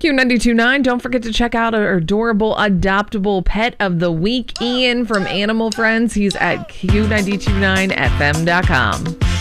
Q92.9. Don't forget to check out our adorable, adoptable pet of the week, Ian from Animal Friends. He's at Q929fm.com.